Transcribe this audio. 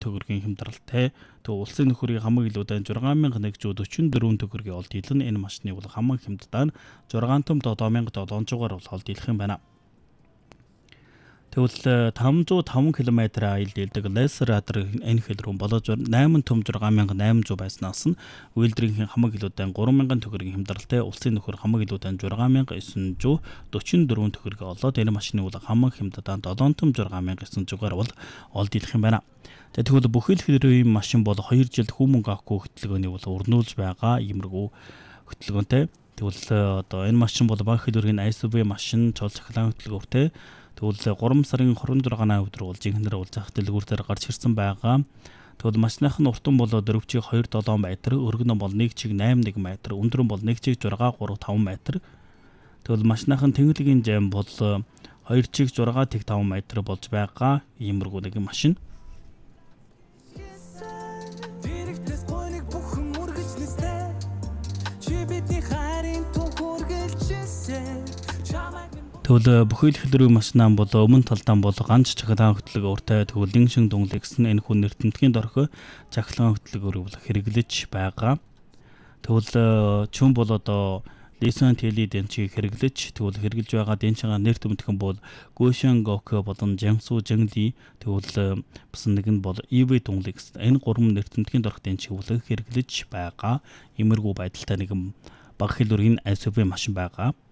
төгрөгийн хямдралтай. Тэг улсын нөхөрийн хамаг илүүдэн 6144 төгрөгийн олд дийлэн энэ машины бол хамаг хямдтаа 6770,700-аар бол олд дийлэх юм байна. Тэгвэл 505 км аялал дийлдэг Лесер Радер энэ хэл рүү болоод 8 төм 6800 байснаас нь үйлдвэрийн хамаг илүүдэн 3000 төгрөгийн хямдралтай улсын нөхөр хамаг илүүдэн 6944 төгрөгийн олоод энэ машины бол хамаг хямдтаа 7 төм 6900-аар бол олд дийлэх юм байна. За тэгвэл бүхэл хэрийн машин бол 2 жилд хүмүүн авахгүй хөтөлбөрийн бол өрнүүлж байгаа иймэрхүү хөтөлбөртэй. Тэгвэл одоо энэ машин бол баг хэлбэрийн SUV машин цол цахилгаан хөтөлбөртэй. Тэгвэл 3 сарын 26-ны өдөр бол жинхэнээр бол зах дэлгүүрээр гарч ирсэн байгаа. Тэгвэл машиных нь уртан бол 4 чиг 2.7 м, өргөн бол 1 чиг 8.1 м, өндөр нь бол 1 чиг 6.35 м. Тэгвэл машиных нь тэнхлэгийн жам бол 2 чиг 6.5 м болж байгаа иймэрхүү нэг машин. Тэгвэл бүхэл хэлрүү машинаа бол өмнө талдаа бол ганц цахилгаан хөтөлбөртэй тэгвэл шин дүнлэгсэн энэ хүн нэртэмтгийн дорхой цахилгаан хөтөлбөрөөр бол хэрэглэж байгаа. Тэгвэл чүн бол одоо лисэн теле денчийг хэрэглэж тэгвэл хэрэглэж байгаа денчийн нэртэмтгэн бол Гошен Гок болон Жамсу Жангди тэгвэл бас нэг нь бол EV дүнлэгс энэ гурван нэртэмтгийн дорх денчийг бол хэрэглэж байгаа. Иймэрхүү байдалтай нэгэн баг хэлрүүгийн SUV машин байгаа.